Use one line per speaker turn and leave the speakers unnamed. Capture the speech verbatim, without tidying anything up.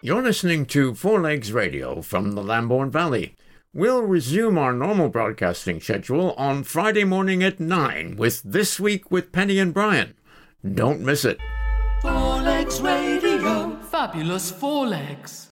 You're listening to Four Legs Radio from the Lambourne Valley. We'll resume our normal broadcasting schedule on Friday morning at nine with This Week with Penny and Brian. Don't miss it.
Four Legs Radio. Fabulous Four Legs.